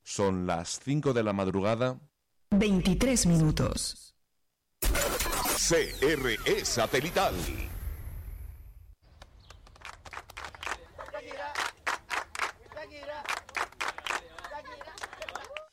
Son las 5 de la madrugada. 23 minutos. CRE Satelital